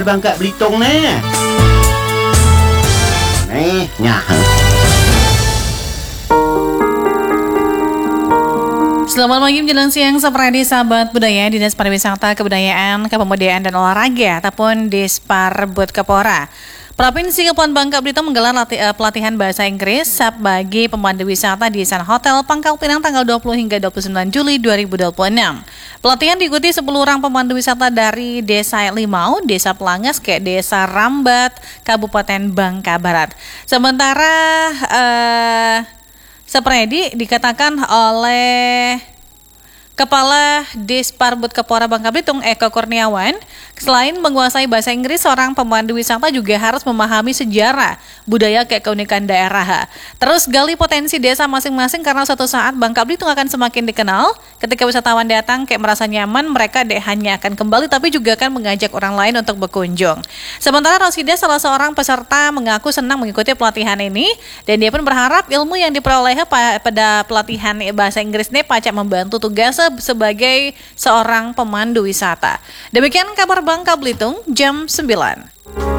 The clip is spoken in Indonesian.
Bangka Belitung nih. Nyah. Selamat pagi menjelang siang Sapradi sahabat budaya Dinas Pariwisata Kebudayaan Kepemudaan dan Olahraga ataupun Disparbud Kepora. Provinsi Kepulauan Bangka Belitung menggelar pelatihan bahasa Inggris SAP bagi pemandu wisata di San Hotel Pangkal Pinang tanggal 20 hingga 29 Juli 2026. Pelatihan diikuti 10 orang pemandu wisata dari Desa Limau, Desa Pelangas, ke Desa Rambat, Kabupaten Bangka Barat. Sementara Sapredi dikatakan oleh Kepala Disparbud Kepora Bangka Belitung Eko Kurniawan, selain menguasai bahasa Inggris, seorang pemandu wisata juga harus memahami sejarah, budaya, keunikan daerah. Terus gali potensi desa masing-masing karena suatu saat Bangka Belitung akan semakin dikenal. Ketika wisatawan datang merasa nyaman, mereka hanya akan kembali tapi juga akan mengajak orang lain untuk berkunjung. Sementara Rosida, salah seorang peserta, mengaku senang mengikuti pelatihan ini dan dia pun berharap ilmu yang diperoleh pada pelatihan bahasa Inggris ini pacak membantu tugas sebagai seorang pemandu wisata. Demikian kabar Bangka Belitung jam 9.